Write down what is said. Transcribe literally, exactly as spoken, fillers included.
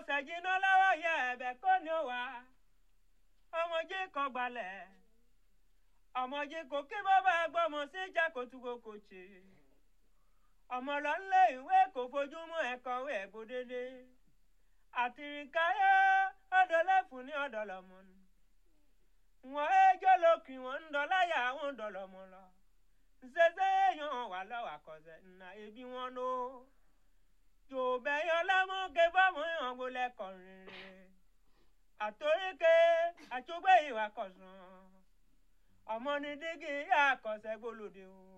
kọsẹ̀ jiná lọ́wọ́ yẹ ẹ̀bẹ̀ kó ní ó wà ọmọdé kan gbalẹ̀ ọmọdé kò kí bàbá gbọ́mọ sí ìjà kòtùkò kò ṣe ọmọ lọ ń lé ìwé kò fojúmọ́ ẹ̀kọ́wé ẹ̀gbọ́ dédé àtìrìkáyé ọ̀dọ̀ lẹ́fun ní ọ̀dọ̀ lọ́mọ ni wọ́n ẹjọ́ lókì wọ́n ń dọ́láyà àwọn ọ̀dọ̀ lọ́mọ lọ ṣẹṣẹ èèyàn wà lọ́wọ́ àkọsẹ̀ nà ebi wọn ló jòbẹ́yọ lámú ké fọ́ọ̀mù ìhàn gbolẹ̀ kọrin àtòríkè àtúgbẹ́ ìwà kọ̀sán ọmọ ní dígí yà àkọsẹ̀ gbólóde o.